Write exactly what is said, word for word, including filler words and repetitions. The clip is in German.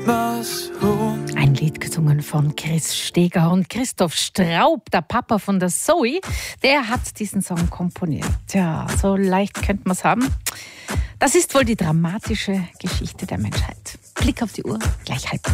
was holen. Ein Lied gesungen von Chris Steger und Christoph Straub, der Papa von der Zoe, der hat diesen Song komponiert. Tja, so leicht könnte man es haben. Das ist wohl die dramatische Geschichte der Menschheit. Blick auf die Uhr, gleich halb.